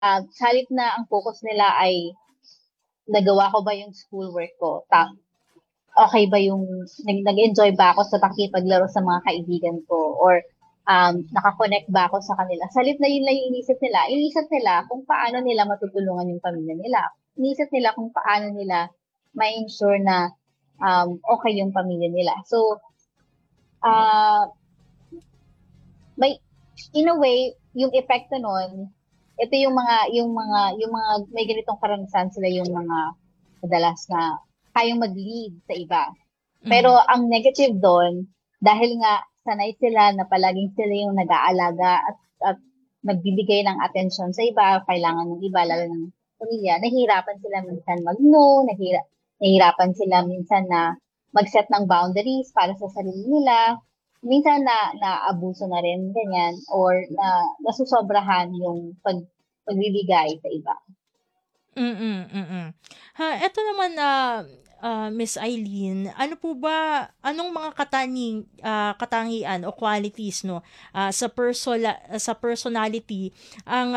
sa halip na ang focus nila ay nagawa ko ba yung schoolwork ko, okay ba yung nag-enjoy ba ako sa pakikipaglaro sa mga kaibigan ko, or nakakonect ba ako sa kanila. Sa halip na yun lang yung inisip nila kung paano nila matutulungan yung pamilya nila. Inisip nila kung paano nila ma-ensure na okay yung pamilya nila. So, uh, may in a way, yung epekto nun, ito yung mga may ganitong karanasan sila, yung mga madalas na kayang mag-lead sa iba. Pero Mhm. ang negative doon, dahil nga sanay sila na palaging sila yung nag-aalaga at nagbibigay ng atensyon sa iba, kailangan ng iba, lalo ng pamilya, nahihirapan sila minsan mag-no, nahihirapan sila minsan na mag-set ng boundaries para sa sarili nila. Minsan naabuso na rin ganyan, or nasusobrahan yung pagbibigay sa iba. Mm. Eto naman na, Miss Eileen, ano po ba anong mga katangian o qualities 'no, sa personality ang,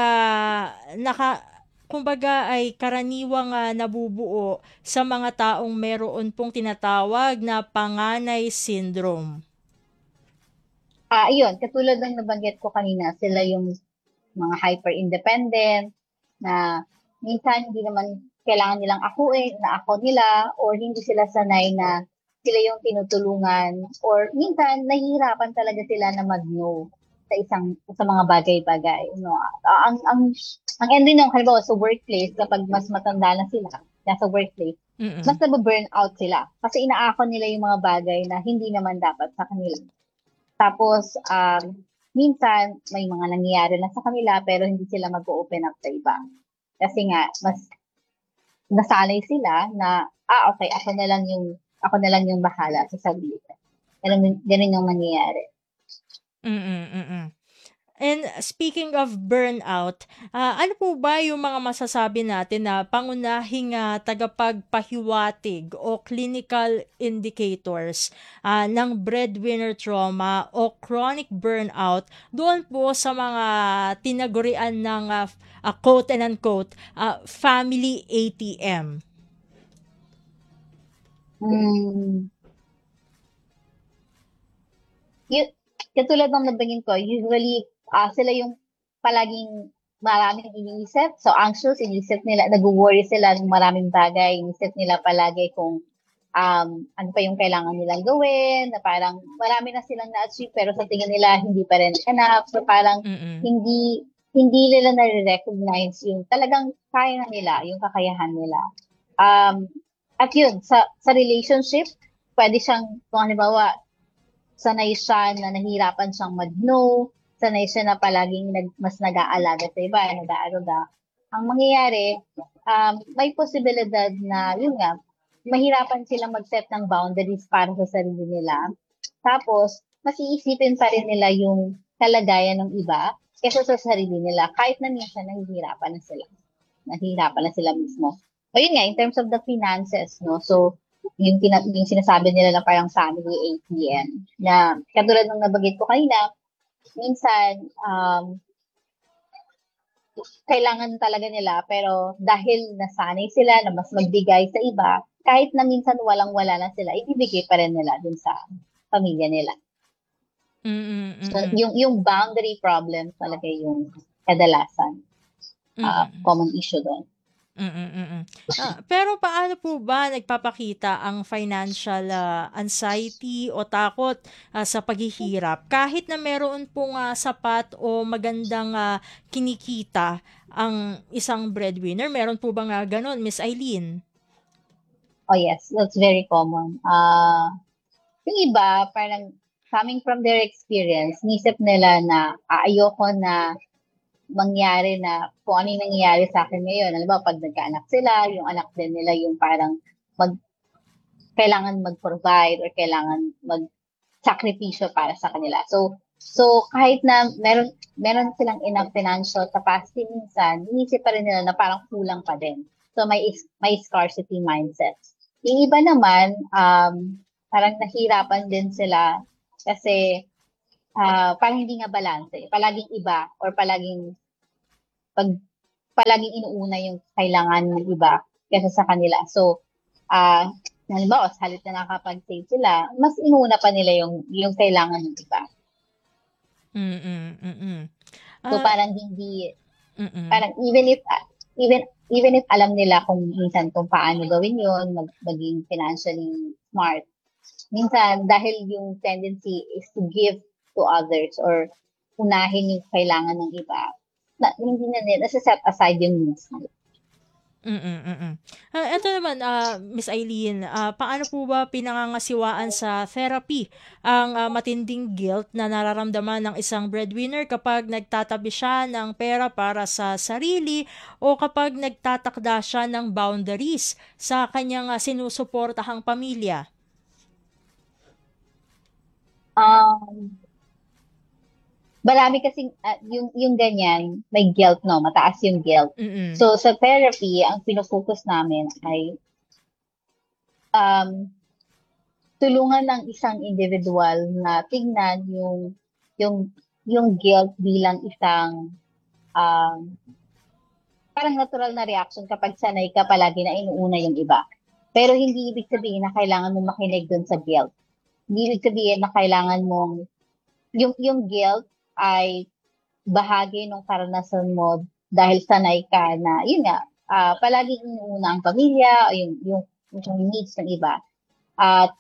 kumbaga ay karaniwang, nabubuo sa mga taong meron pong tinatawag na panganay syndrome? Ayun, katulad ng nabanggit ko kanina, sila yung mga hyper-independent na minsan hindi naman kailangan nilang akuin na ako nila, or hindi sila sanay na sila yung tinutulungan, or minsan nahihirapan talaga sila na mag-no sa mga bagay-bagay, no. Ang ending ng halimbawa sa workplace, kapag mas matanda na sila nasa workplace, mas Mm. nababurn out sila kasi inaako nila yung mga bagay na hindi naman dapat sa kanila. Tapos, minsan, may mga nangyayari na sa kanila pero hindi sila mag-open up sa iba. Kasi nga, mas nasanay sila na, okay, ako na lang yung bahala sa sarili ko. Ganun yung nangyayari. Mm. And speaking of burnout, ano po ba yung mga masasabi natin na pangunahing tagapagpahiwatig o clinical indicators ng breadwinner trauma o chronic burnout doon po sa mga tinagurian ng quote and unquote family ATM? Hmm, yun, katulad ng nabanggit ko, usually, sila yung palaging maraming iniisip. So, anxious, iniisip nila, nag-worry sila ng maraming bagay. Iniisip nila palagi kung ano pa yung kailangan nilang gawin, na parang marami na silang na-achieve, pero sa tingin nila, hindi pa rin enough. So, parang Mm-mm. hindi, hindi nila na-recognize yung talagang kaya na nila, yung kakayahan nila. Um, at yun, sa relationship, pwede siyang, kung halimbawa, sanay siya na nahihirapan siyang mag-no, sanay siya na palaging mas nag-aalaga sa iba, nag-aaruga. Ang mangyayari, may posibilidad na, yun nga, mahirapan silang mag-set ng boundaries para sa sarili nila. Tapos, mas iisipin pa rin nila yung kalagayan ng iba kaysa sa sarili nila, kahit na minsan nahihirapan na sila. Nahihirapan na sila mismo. O yun nga, in terms of the finances, no? So, yung sinasabi nila na parang family ATM, na katulad ng nabagit ko kanina, minsan, kailangan talaga nila, pero dahil nasanay sila na mas magbigay sa iba, kahit na minsan walang-wala na sila, ibibigay pa rin nila dun sa pamilya nila. Mm-mm. So, Mm-mm. yung boundary problem talaga yung kadalasan, Mm-mm. common issue doon. Pero paano po ba nagpapakita ang financial anxiety o takot sa paghihirap kahit na meron pong sapat o magandang kinikita ang isang breadwinner? Meron po bang ganon, Miss Eileen? Oh yes, that's very common. Yung iba, parang coming from their experience, nisip nila na ayoko na mangyari na kung ano yung nangyayari sa akin ngayon. Alam ba, pag nagkaanak sila, yung anak din nila yung parang mag, kailangan mag-provide or kailangan mag-sakripisyo para sa kanila. So kahit na meron silang enough financial capacity, minsan, inisip pa rin nila na parang kulang pa din. So may scarcity mindset. Yung iba naman, parang nahirapan din sila kasi parang hindi nga balance. Palaging iba or palaging pag palaging inuuna yung kailangan ng iba kaysa sa kanila. So, halimbawa, sa halip na nakapag-save sila, mas inuuna pa nila yung kailangan ng iba. Mm, mm. So, Ah, parang hindi, mm. parang even if alam nila kung minsan kung paano gawin yun, maging financially smart, minsan dahil yung tendency is to give to others or unahin yung kailangan ng iba, hindi na nila, nasa-set aside yung needs nila. Eto naman, Miss Eileen, paano po ba pinangangasiwaan sa therapy ang matinding guilt na nararamdaman ng isang breadwinner kapag nagtatabi siya ng pera para sa sarili o kapag nagtatakda siya ng boundaries sa kanyang sinusuportahang pamilya? Um, Marami kasing, yung ganyan, may guilt, no? Mataas yung guilt. Mm. So, sa therapy, ang pinofocus namin ay um, tulungan ng isang individual na tingnan yung, yung guilt bilang isang um, parang natural na reaction kapag sanay ka palagi na inuuna yung iba. Pero hindi ibig sabihin na kailangan mong makinig dun sa guilt. Hindi ibig sabihin na kailangan mong, yung guilt ay bahagi ng karanasan mo dahil sanay ka na, yun nga, palaging inuuna ang pamilya, o yung needs ng iba. At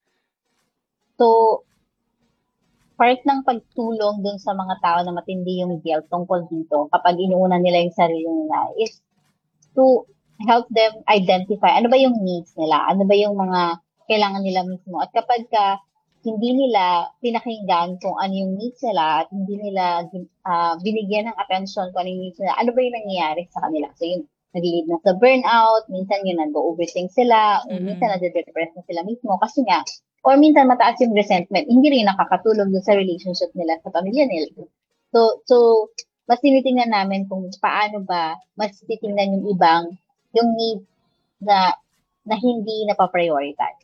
so, part ng pagtulong dun sa mga tao na matindi yung guilt tungkol dito, kapag inuuna nila yung sarili nila, is to help them identify ano ba yung needs nila, ano ba yung mga kailangan nila mismo. At kapag hindi nila pinakinggan kung ano yung needs nila at hindi nila binigyan ng attention kung ano yung needs nila, ano ba yung nangyayari sa kanila. So yung nag-lead na sa burnout, minsan yung nag-overthink sila, o minsan Mm. nade-depress na sila mismo kasi nga, or minsan mataas yung resentment, hindi rin nakakatulong dun sa relationship nila sa pamilya nila. So mas tinitingnan namin kung paano ba mas titingnan yung ibang, yung need na hindi napaprioritize.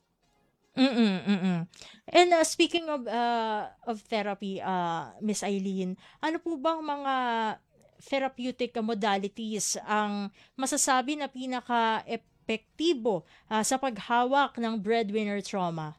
And speaking of therapy, Miss Eileen, ano po bang mga therapeutic modalities ang masasabi na pinaka-epektibo sa paghawak ng breadwinner trauma?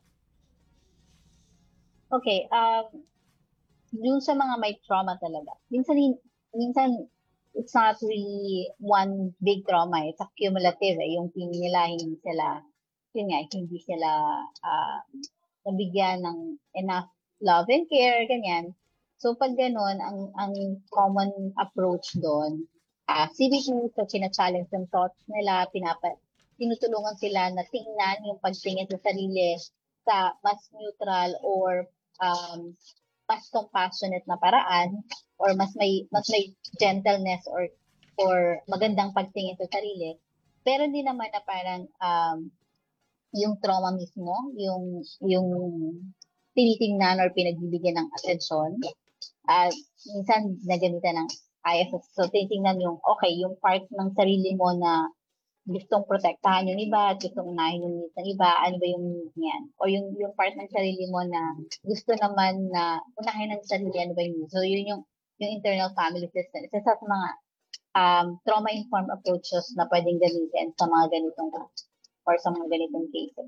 Okay, yung sa mga may trauma talaga. Minsan it's not really one big trauma, it's accumulative eh. Yung feeling nila, yun nga, hindi sila ah, nabigyan ng enough love and care, ganyan. So, pag ganun, ang common approach doon, CBT, so challenge yung thoughts nila, tinutulungan sila na tingnan yung pagtingin sa sarili sa mas neutral or mas compassionate na paraan or mas may gentleness or magandang pagtingin sa sarili. Pero hindi naman na parang yung trauma mismo, yung tinitingnan or pinagbibigyan ng atensyon. At minsan nagamitan ng IFS. So, tinitingnan okay, yung part ng sarili mo na gustong protektahan yung iba at gustong unahin yung needs ng iba, ano ba yung needs niyan? O yung part ng sarili mo na gusto naman na unahin ng sarili, ano ba yung needs? So, yun yung internal family system. Isa sa mga trauma-informed approaches na pwedeng gamitin sa mga ganitong or sa mga ganitong cases.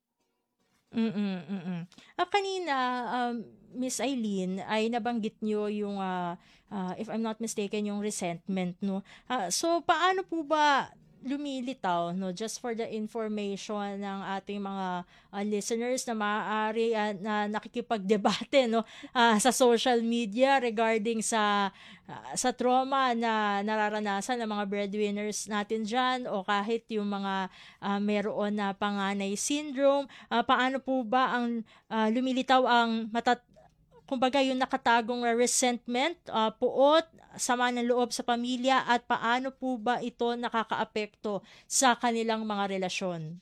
Kanina, Miss Eileen, ay nabanggit niyo yung, if I'm not mistaken, yung resentment, no? So, paano po ba lumilitaw, no? Just for the information ng ating mga listeners na maaari na nakikipagdebate, no? Sa social media regarding sa trauma na nararanasan ng mga breadwinners natin dyan o kahit yung mga meron na panganay syndrome. Paano po ba ang lumilitaw ang kumbaga yung nakatagong resentment, puot, sama ng loob sa pamilya at paano po ba ito nakakaapekto sa kanilang mga relasyon?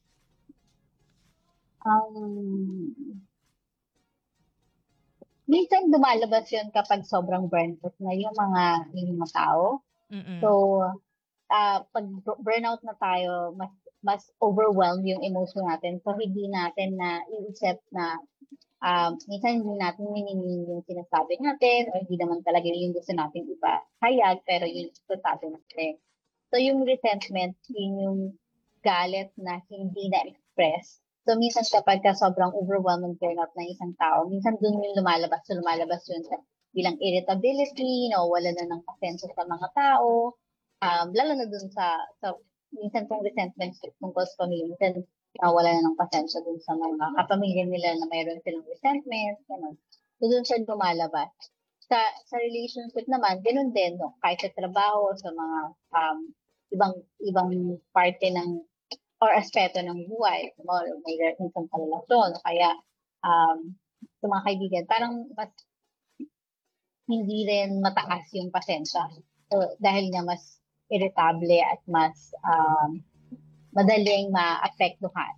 Minsan lumalabas yun kapag sobrang burnt out na yung mga tao. Mm. So, pag burnout na tayo, mas mas overwhelmed yung emotion natin. So, hindi natin na iisip na minsan hindi natin mininin yung sinasabi natin or hindi naman talaga yung gusto natin ipahayag, pero yung sinasabi natin. So, yung resentment, yun yung galit na hindi na-express. So, minsan kapag ka sobrang overwhelming burnout ng isang tao, minsan dun yung lumalabas. So, lumalabas yun sa bilang irritability, wala na ng pasensya sa mga tao, lalo na dun sa minsan kung resentment tungkol sa pamilya, minsan wala na ng pasensya dun sa mga kapamilya nila na mayroon silang resentment, gano'n. So, dun siya lumalabas. Sa relationship naman, ganun din, no? Kahit sa trabaho, sa mga ibang ibang parte ng or aspeto ng buhay, may minsan sa relasyon, kaya sa mga kaibigan, parang mas hindi rin mataas yung pasensya. So, dahil nga mas irritable at mas madaling maapektuhan.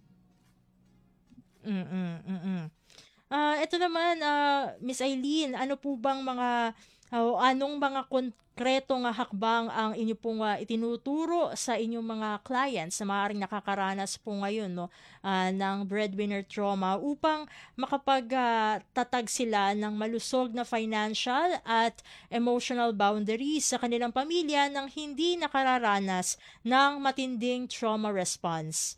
Ito naman, Miss Eileen, ano po bang anong mga konkretong hakbang ang inyo pong itinuturo sa inyong mga clients na maaaring nakakaranas po ngayon, no, ng breadwinner trauma upang makapagtatag sila ng malusog na financial at emotional boundaries sa kanilang pamilya nang hindi nakararanas ng matinding trauma response?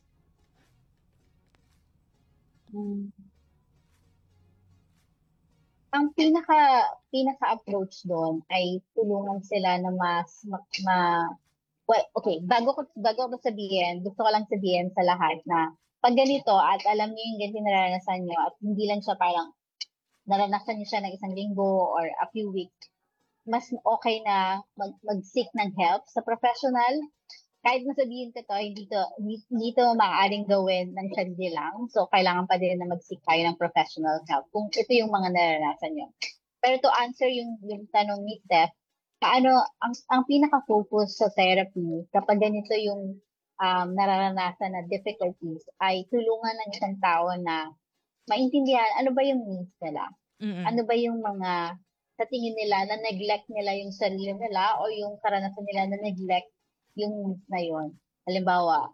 Ang pinaka-approach doon ay tulungan sila na mas well, okay, bago ko sabihin, gusto ko lang sabihin sa lahat na pag ganito at alam niyo yung ganito naranasan niyo at hindi lang siya parang naranasan niyo siya ng isang linggo or a few weeks, mas okay na mag-seek ng help sa professional. Kahit masabihin ko to, hindi to maaaring gawin ng sarili lang. So, kailangan pa din na mag-seek tayo ng professional help kung ito yung mga naranasan nyo. Pero to answer yung tanong ni Steph, ang pinaka-focus sa therapy, kapag ganito yung nararanasan na difficulties, ay tulungan ng isang tao na maintindihan ano ba yung needs nila. Ano ba yung mga sa tingin nila na neglect nila yung sarili nila o yung karanasan nila na neglect yung needs na yun. Halimbawa,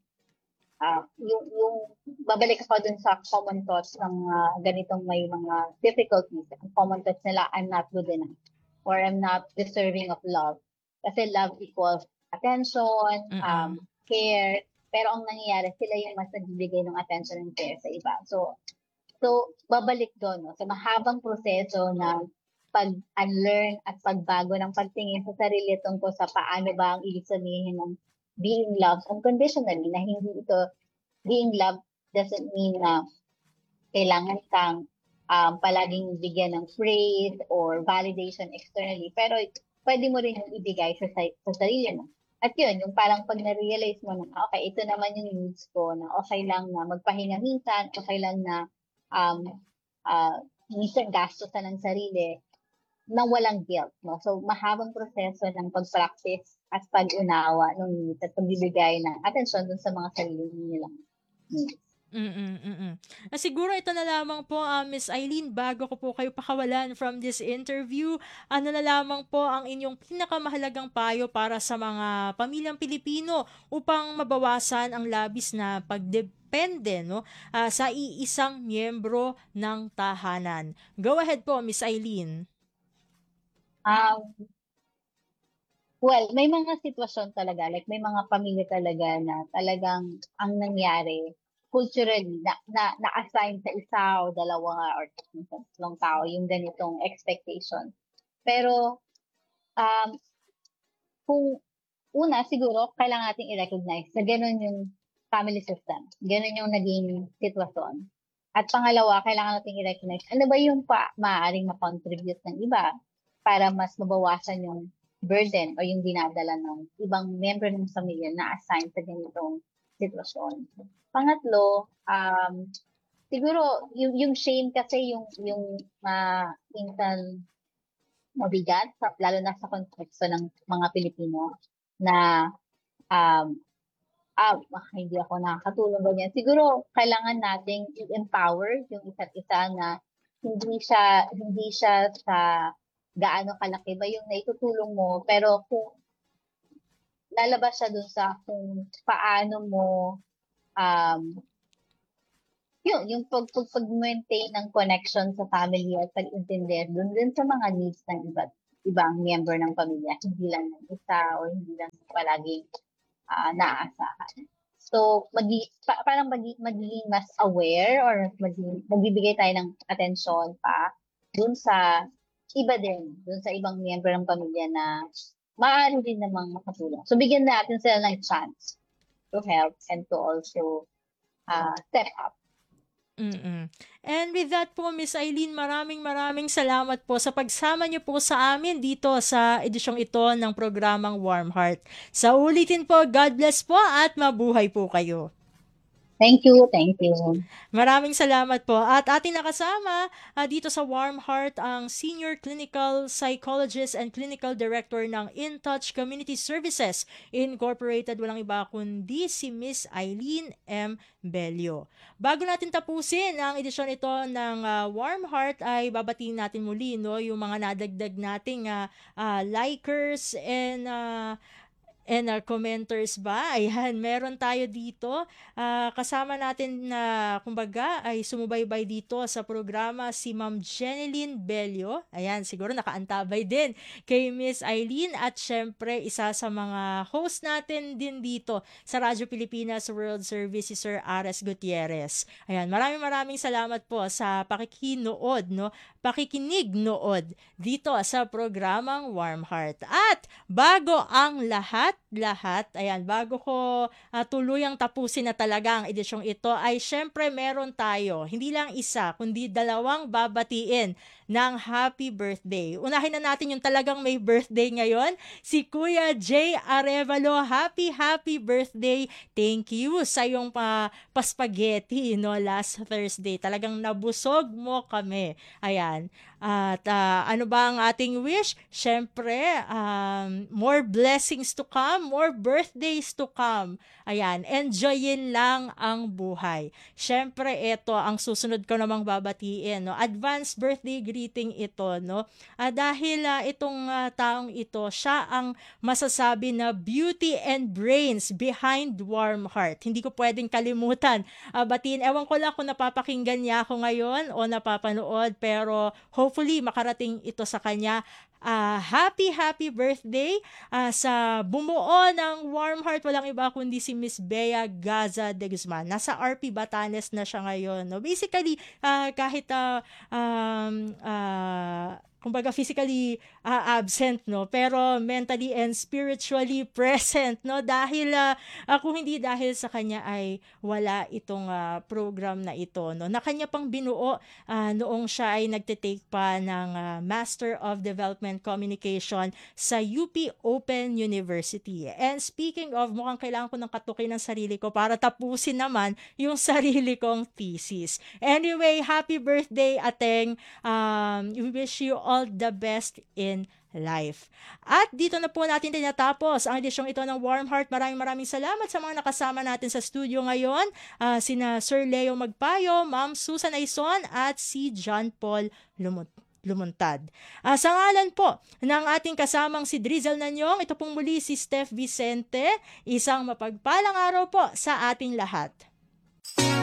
yung babalik ako dun sa common thoughts ng ganitong may mga difficulties. Ang common thoughts nila, I'm not good enough or I'm not deserving of love. Kasi love equals attention, care, pero ang nangyayari, sila yung mas nagbibigay ng attention and care sa iba. So, babalik doon, no? Sa mahabang proseso ng pag-unlearn at pagbago ng pagtingin sa sarili tungkol sa paano ba ang ibig sabihin ng being loved unconditionally, na hindi ito, being loved doesn't mean na kailangan kang palaging bigyan ng praise or validation externally, pero pwede mo rin yung ibigay sa sarili mo. At yun, yung parang pag na-realize mo na, okay, ito naman yung needs ko, na okay lang na magpahinga minsan, okay lang na minsan gastusan ng sarili nang walang guilt, no? So, mahabang proseso ng pag-practice at pag-unawa ng needs at pagbibigay ng atensyon dun sa mga sarili nilang needs. Siguro ito na lamang po, Miss Eileen, bago ko po kayo pakawalan from this interview, ano na lamang po ang inyong pinakamahalagang payo para sa mga pamilyang Pilipino upang mabawasan ang labis na pagdepende, no, sa iisang miyembro ng tahanan. Go ahead po, Miss Eileen. Well, may mga sitwasyon talaga, like may mga pamilya talaga na talagang ang nangyari culturally na-assign sa isa o dalawa or tatlong tao yung ganitong expectation. Pero kung una, siguro kailangan nating i-recognize na ganun yung family system. Ganun yung naging sitwasyon. At pangalawa, kailangan nating i-recognize ano ba yung maaaring ma-contribute ng iba para mas mabawasan yung burden o yung dinadala ng ibang member ng pamilya na assign sa ganitong sitwasyon. Pangatlo, siguro yung shame kasi yung minsan mabigat, lalo na sa konteksto ng mga Pilipino na hindi ako nakakatulong ganyan. Siguro kailangan nating i-empower yung isa't isa na hindi siya sa gaano kalaki ba yung naitutulong mo, pero kung lalabas siya dun sa kung paano mo um, yung pag-maintain ng connection sa family at pag-intindi dun din sa mga needs ng ibang member ng pamilya, hindi lang ng isa o hindi lang palaging naaasahan. So, magiging mas aware or magbibigay tayo ng atensyon pa dun sa iba din, dun sa ibang member ng pamilya na maaari din namang makatulong. So, bigyan natin sila ng chance to help and to also step up. Mm. And with that po, Miss Eileen, maraming salamat po sa pagsama niyo po sa amin dito sa edisyong ito ng programang Warm Heart. Sa ulitin po, God bless po at mabuhay po kayo. Thank you, thank you. Maraming salamat po. At ating nakasama dito sa Warm Heart ang Senior Clinical Psychologist and Clinical Director ng InTouch Community Services Incorporated. Walang iba kundi si Miss Eileen M. Bello. Bago natin tapusin ang edisyon ito ng Warm Heart ay babatiin natin muli yung mga nadagdag nating likers and commenters ba? Ayan, meron tayo dito. Kasama natin na, kumbaga, ay sumubaybay dito sa programa si Ma'am Jeneline Bello. Ayan, siguro nakaantabay din kay Miss Eileen at syempre isa sa mga host natin din dito sa Radyo Pilipinas World Service si Sir Ares Gutierrez. Ayan, maraming salamat po sa pakikinig nood dito sa programang Warm Heart. At bago ang lahat, ayan, bago ko tuluyang tapusin na talaga ang edisyong ito, ay syempre meron tayo, hindi lang isa, kundi dalawang babatiin ng happy birthday. Unahin na natin yung talagang may birthday ngayon, si Kuya Jay Arevalo. Happy birthday. Thank you sa iyong paspageti last Thursday. Talagang nabusog mo kami. Ayan. At ano ba ang ating wish? Syempre, more blessings to come, more birthdays to come. Ayan, enjoyin lang ang buhay. Syempre, ito ang susunod ko namang babatiin. Advance birthday greeting ito. Dahil itong taong ito, siya ang masasabi na beauty and brains behind Warm Heart. Hindi ko pwedeng kalimutan. Batiin, ewan ko lang kung napapakinggan niya ako ngayon o napapanood, pero hopefully makarating ito sa kanya. Happy birthday sa bumuo ng Warm Heart. Walang iba kundi si Miss Bea Gaza de Guzman. Nasa RP Batanes na siya ngayon. Basically, kahit kumbaga physically absent, pero mentally and spiritually present, dahil kung hindi dahil sa kanya ay wala itong program na ito, na kanya pang binuo noong siya ay nagte-take pa ng Master of Development Communication sa UP Open University. And speaking of, mukhang kailangan ko ng katukin ng sarili ko para tapusin naman yung sarili kong thesis. Anyway, happy birthday, Ateng. We wish you all the best in life. At dito na po natin tinatapos ang edisyong ito ng Warm Heart. Maraming salamat sa mga nakasama natin sa studio ngayon. Sina Sir Leo Magpayo, Ma'am Susan Aison at si John Paul Lumuntad. Sa ngalan po ng ating kasamang si Drizzle Nanyong, ito pong muli si Steph Vicente. Isang mapagpalang araw po sa ating lahat.